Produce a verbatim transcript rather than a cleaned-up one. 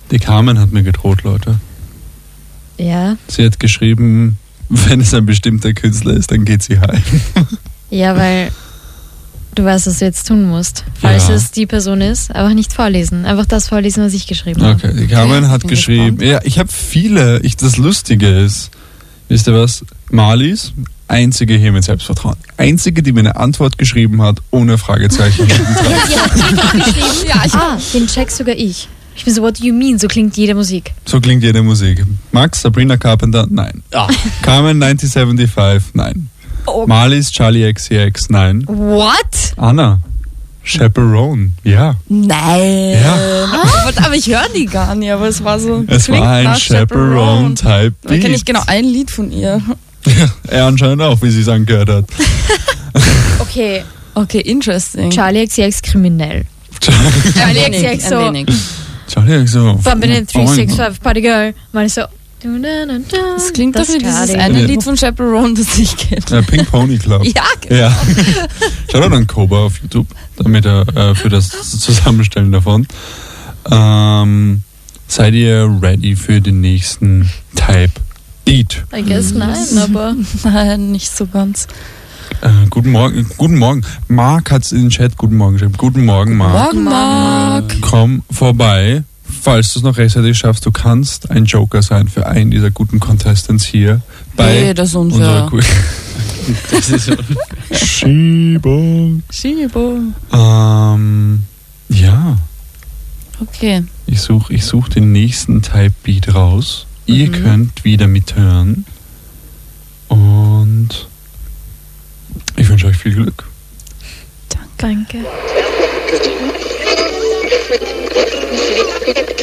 Die Carmen hat mir gedroht, Leute. Ja. Sie hat geschrieben, wenn es ein bestimmter Künstler ist, dann geht sie heim. Ja, weil du weißt, was du jetzt tun musst. Falls Ja. es die Person ist, einfach nicht vorlesen. Einfach das vorlesen, was ich geschrieben habe. Okay, die Carmen Okay, hat bin geschrieben, gespannt. ja, ich habe viele, ich, das Lustige ist, wisst ihr was, Marlies, einzige hier mit Selbstvertrauen, einzige, die mir eine Antwort geschrieben hat, ohne Fragezeichen hinten dran. Ja, ich ah, den check sogar ich. Ich bin so, what do you mean? So klingt jede Musik. So klingt jede Musik. Max, Sabrina Carpenter, nein. Ah. Carmen neunzehnhundertfünfundsiebzig, nein. Oh. Marlies, Charlie X C X, nein. What? Anna, Chaperone, ja. Nein. Ja. Aber, aber ich höre die gar nicht, aber es war so. Es klingt war ein nach Chaperone-Type Da kenne Beat. ich genau ein Lied von ihr. Er anscheinend auch, wie sie es angehört hat. Okay, Okay, interesting. Charlie X C X kriminell. Charlie Ein X C X wenig, ein so. wenig. Charlie X so. Von bin in drei sechs fünf Party Girl. Man ist so. Das klingt doch wie dieses Charlie. eine Ja. Lied von Chaperone, das ich kenne. Äh, Pink Pony Club. Ja, genau. Ja. Schaut doch an Koba auf YouTube, damit er äh, für das Zusammenstellen davon. Ähm, seid ihr ready für den nächsten Type Beat? I guess nein, aber. Nein, nicht so ganz. Äh, guten Morgen, guten Morgen. Marc hat es in den Chat guten Morgen geschrieben. Guten Morgen, Marc. Morgen, Marc. Komm vorbei, falls du es noch rechtzeitig schaffst. Du kannst ein Joker sein für einen dieser guten Contestants hier bei Nee, das ist unserer unfair. Qu- Das ist so. Schiebung. Schiebung. Ähm, ja, Okay. ich suche ich such den nächsten Type Beat raus. Ihr Mhm. könnt wieder mithören. Und ich wünsche euch viel Glück. Danke.